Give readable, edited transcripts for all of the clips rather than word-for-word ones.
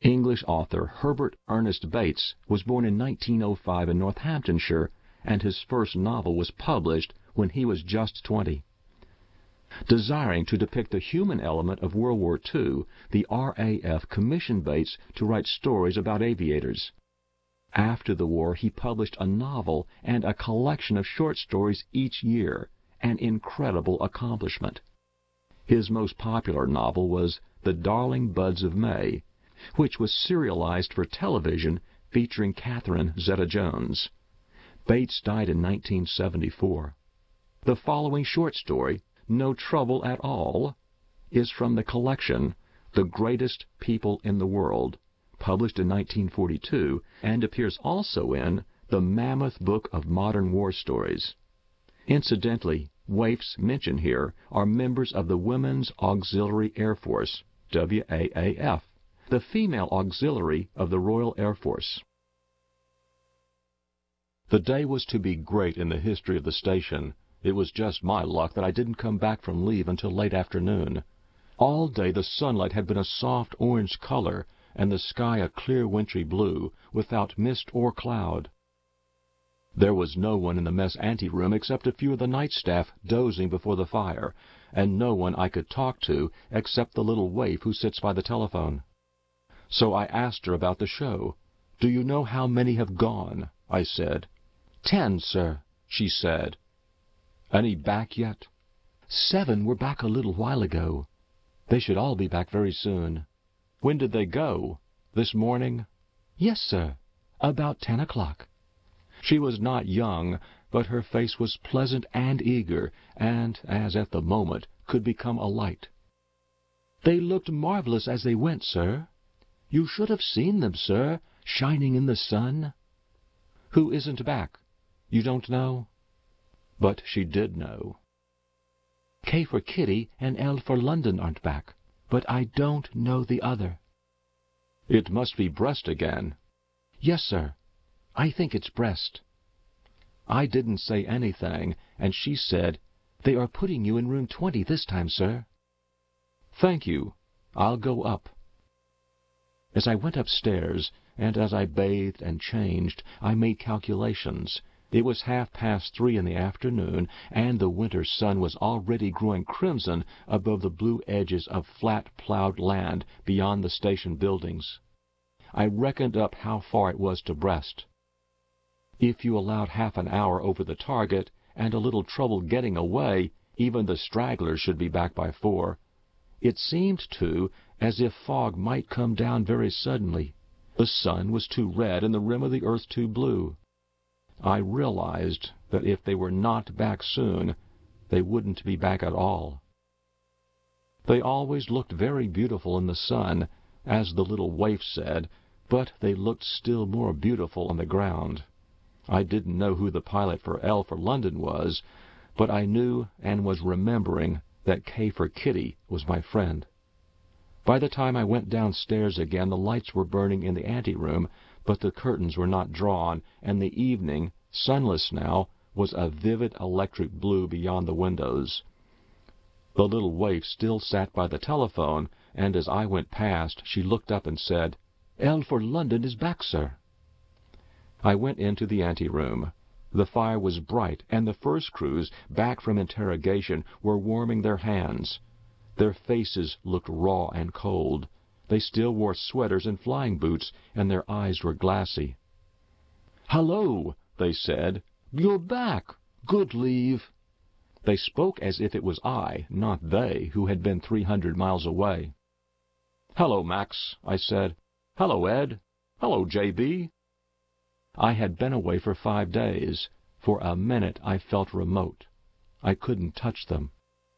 English author Herbert Ernest Bates was born in 1905 in Northamptonshire, and his first novel was published when he was just 20. Desiring to depict the human element of World War II, the RAF commissioned Bates to write stories about aviators. After the war, he published a novel and a collection of short stories each year, an incredible accomplishment. His most popular novel was The Darling Buds of May, which was serialized for television featuring Catherine Zeta-Jones. Bates died in 1974. The following short story, No Trouble at All, is from the collection The Greatest People in the World, published in 1942, and appears also in The Mammoth Book of Modern War Stories. Incidentally, waifs mentioned here are members of the Women's Auxiliary Air Force, WAAF, the female auxiliary of the Royal Air Force. The day was to be great in the history of the station. It was just my luck that I didn't come back from leave until late afternoon. All day the sunlight had been a soft orange color, and the sky a clear wintry blue, without mist or cloud. There was no one in the mess anteroom except a few of the night staff dozing before the fire, and no one I could talk to except the little waif who sits by the telephone. So I asked her about the show. "Do you know how many have gone?" I said. "10, sir," she said. "Any back yet?" "7 were back a little while ago. They should all be back very soon." "When did they go? This morning?" "Yes, sir. About 10 o'clock. She was not young, but her face was pleasant and eager, and, as at the moment, could become a light. "They looked marvelous as they went, sir. You should have seen them, sir, shining in the sun." "Who isn't back? You don't know?" But she did know. "K for Kitty and L for London aren't back, but I don't know the other." "It must be Brest again." "Yes, sir. I think it's Brest." I didn't say anything, and she said, "They are putting you in room 20 this time, sir." "Thank you. I'll go up." As I went upstairs, and as I bathed and changed, I made calculations. It was 3:30 in the afternoon, and the winter sun was already growing crimson above the blue edges of flat plowed land beyond the station buildings. I reckoned up how far it was to Brest. If you allowed half an hour over the target, and a little trouble getting away, even the stragglers should be back by 4. It seemed, too, as if fog might come down very suddenly. The sun was too red and the rim of the earth too blue. I realized that if they were not back soon, they wouldn't be back at all. They always looked very beautiful in the sun, as the little waif said, but they looked still more beautiful on the ground. I didn't know who the pilot for L for London was, but I knew and was remembering that K for Kitty was my friend. By the time I went downstairs again, the lights were burning in the anteroom, but the curtains were not drawn, and the evening, sunless now, was a vivid electric blue beyond the windows. The little waif still sat by the telephone, and as I went past, she looked up and said, "L for London is back, sir." I went into the anteroom. The fire was bright, and the first crews, back from interrogation, were warming their hands. Their faces looked raw and cold. They still wore sweaters and flying boots, and their eyes were glassy. "Hello," they said. "You're back. Good leave." They spoke as if it was I, not they, who had been 300 miles away. "Hello, Max," I said. "Hello, Ed. Hello, J.B." I had been away for 5 days. For a minute I felt remote. I couldn't touch them.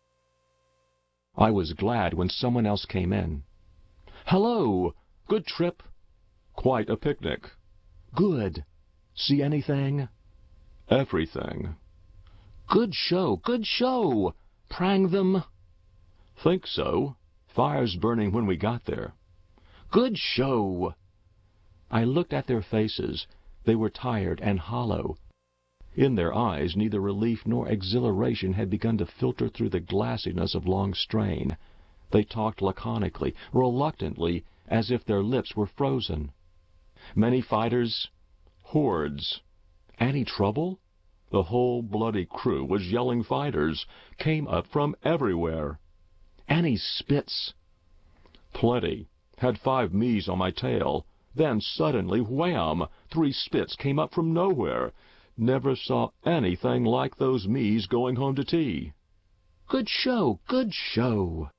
I was glad when someone else came in. "Hello! Good trip?" "Quite a picnic." "Good. See anything?" "Everything." "Good show, good show! Prang them?" "Think so. Fire's burning when we got there." "Good show!" I looked at their faces. They were tired and hollow. In their eyes neither relief nor exhilaration had begun to filter through the glassiness of long strain. They talked laconically, reluctantly, as if their lips were frozen. Many fighters? Hordes. Any trouble? The whole bloody crew was yelling fighters, came up from everywhere. Any spits? Plenty. Had 5 me's on my tail. Then suddenly, wham! 3 spits came up from nowhere. Never saw anything like those me's going home to tea. Good show, good show.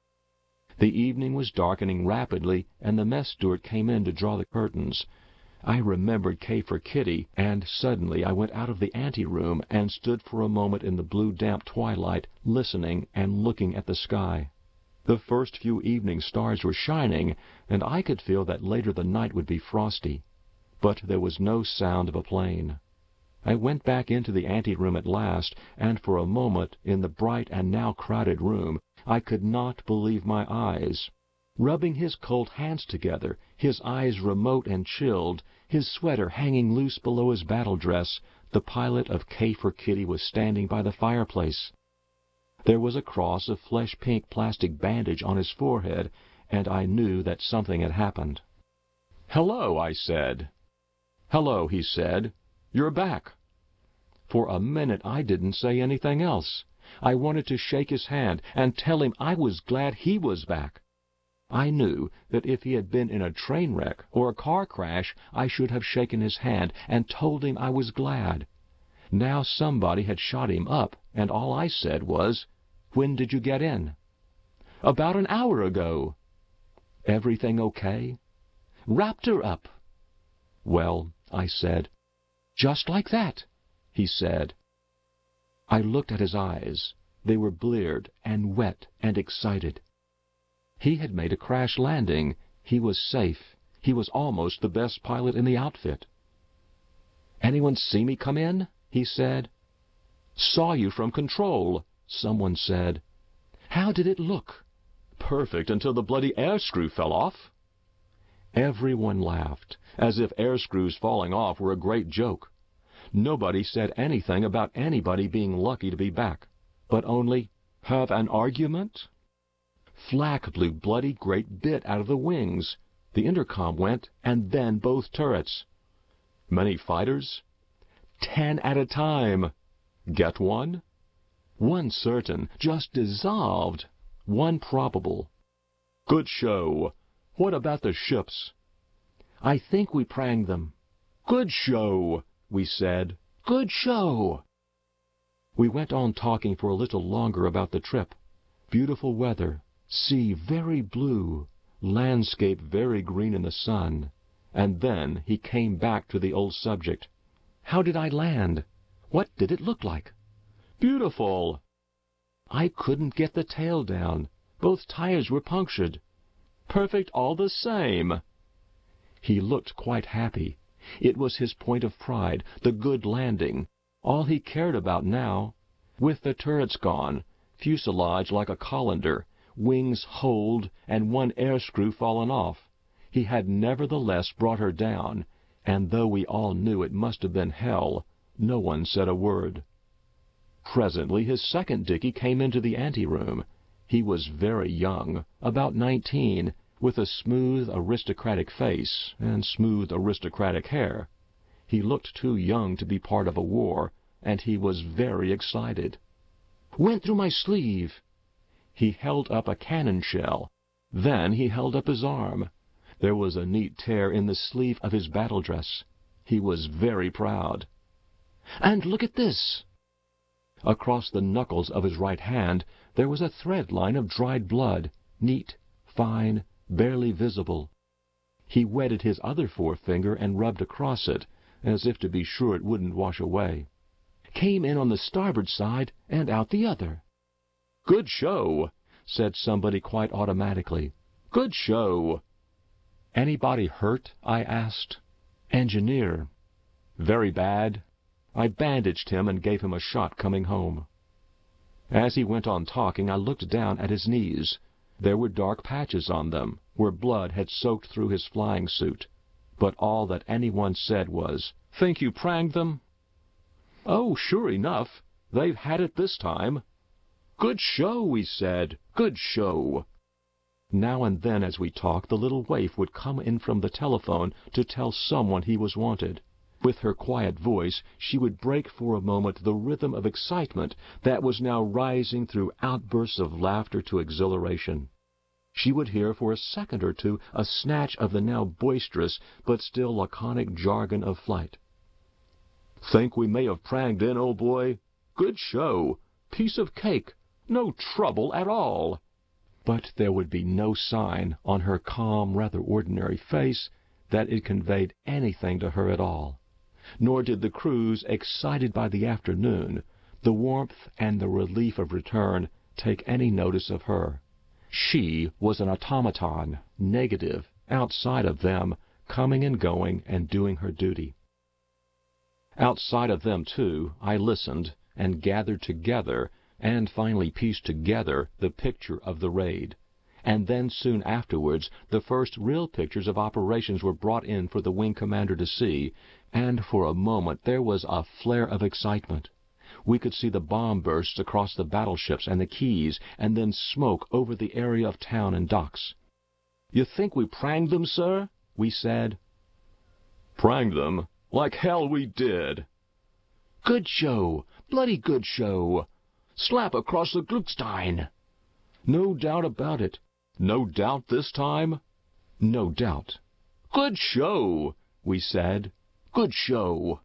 The evening was darkening rapidly, and the mess steward came in to draw the curtains. I remembered K for Kitty, and suddenly I went out of the anteroom and stood for a moment in the blue damp twilight, listening and looking at the sky. The first few evening stars were shining, and I could feel that later the night would be frosty. But there was no sound of a plane. I went back into the anteroom at last, and for a moment, in the bright and now crowded room, I could not believe my eyes. Rubbing his cold hands together, his eyes remote and chilled, his sweater hanging loose below his battle dress, the pilot of K for Kitty was standing by the fireplace. There was a cross of flesh-pink plastic bandage on his forehead, and I knew that something had happened. "Hello," I said. "Hello," he said. "You're back." For a minute I didn't say anything else. I wanted to shake his hand and tell him I was glad he was back. I knew that if he had been in a train wreck or a car crash, I should have shaken his hand and told him I was glad. Now somebody had shot him up, and all I said was, "When did you get in?" "About an hour ago." "Everything okay?" "Wrapped her up." "Well," I said. "Just like that," he said. I looked at his eyes. They were bleared and wet and excited. He had made a crash landing. He was safe. He was almost the best pilot in the outfit. "Anyone see me come in?" he said. "Saw you from control," someone said. "How did it look?" "Perfect until the bloody air screw fell off." Everyone laughed, as if air screws falling off were a great joke. Nobody said anything about anybody being lucky to be back, but only, "Have an argument?" Flak blew bloody great bit out of the wings. The intercom went, and then both turrets. "Many fighters?" 10 at a time. "Get one?" "One certain, just dissolved. One probable." "Good show. What about the ships?" "I think we pranged them." "Good show," we said. "Good show." We went on talking for a little longer about the trip. Beautiful weather, sea very blue, landscape very green in the sun. And then he came back to the old subject. "How did I land? What did it look like?" "Beautiful." "I couldn't get the tail down. Both tires were punctured." "Perfect all the same." He looked quite happy. It was his point of pride, the good landing, all he cared about now. With the turrets gone, fuselage like a colander, wings holed, and one air screw fallen off, he had nevertheless brought her down, and though we all knew it must have been hell, no one said a word. Presently his second dickey came into the anteroom. He was very young, about 19, with a smooth, aristocratic face and smooth, aristocratic hair. He looked too young to be part of a war, and he was very excited. "Went through my sleeve." He held up a cannon shell. Then he held up his arm. There was a neat tear in the sleeve of his battle dress. He was very proud. "And look at this." Across the knuckles of his right hand there was a thread line of dried blood, neat, fine, barely visible. He wetted his other forefinger and rubbed across it, as if to be sure it wouldn't wash away. "Came in on the starboard side and out the other." "Good show," said somebody quite automatically. "Good show." "Anybody hurt?" I asked. "Engineer." "Very bad?" I bandaged him and gave him a shot coming home. As he went on talking, I looked down at his knees. There were dark patches on them, where blood had soaked through his flying suit. But all that anyone said was, "Think you pranged them?" "Oh, sure enough. They've had it this time." "Good show," we said. "Good show." Now and then as we talked, the little waif would come in from the telephone to tell someone he was wanted. With her quiet voice, she would break for a moment the rhythm of excitement that was now rising through outbursts of laughter to exhilaration. She would hear for a second or two a snatch of the now boisterous but still laconic jargon of flight. "Think we may have pranged in, old boy? Good show. Piece of cake. No trouble at all." But there would be no sign on her calm, rather ordinary face that it conveyed anything to her at all. Nor did the crews, excited by the afternoon, the warmth and the relief of return, take any notice of her. She was an automaton, negative, outside of them, coming and going and doing her duty. Outside of them, too, I listened and gathered together and finally pieced together the picture of the raid. And then soon afterwards the first real pictures of operations were brought in for the wing commander to see, and for a moment there was a flare of excitement. We could see the bomb bursts across the battleships and the quays, and then smoke over the area of town and docks. "You think we pranged them, sir?" we said. "Pranged them? Like hell we did." "Good show! Bloody good show! Slap across the Gluckstein!" "No doubt about it." "No doubt this time?" "No doubt." "Good show!" we said. "Good show!"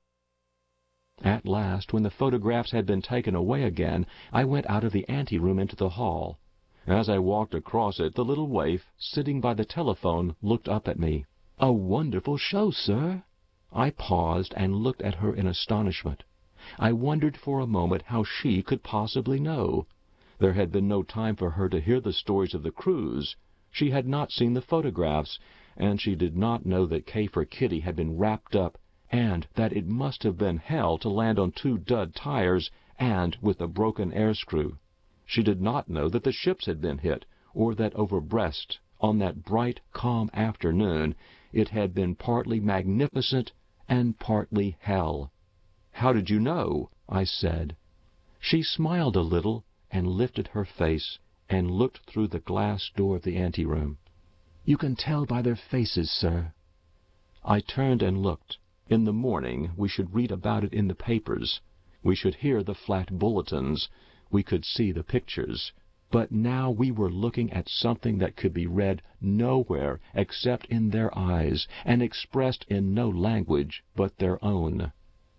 At last, when the photographs had been taken away again, I went out of the anteroom into the hall. As I walked across it, the little waif, sitting by the telephone, looked up at me. "A wonderful show, sir." I paused and looked at her in astonishment. I wondered for a moment how she could possibly know. There had been no time for her to hear the stories of the crews. She had not seen the photographs, and she did not know that K for Kitty had been wrapped up, and that it must have been hell to land on 2 dud tires and with a broken air screw. She did not know that the ships had been hit, or that over Brest, on that bright, calm afternoon, it had been partly magnificent and partly hell. "How did you know?" I said. She smiled a little and lifted her face and looked through the glass door of the anteroom. "You can tell by their faces, sir." I turned and looked. In the morning we should read about it in the papers. We should hear the flat bulletins. We could see the pictures. But now we were looking at something that could be read nowhere except in their eyes, and expressed in no language but their own.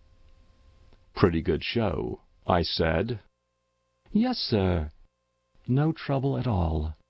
"Pretty good show," I said. "Yes, sir. No trouble at all."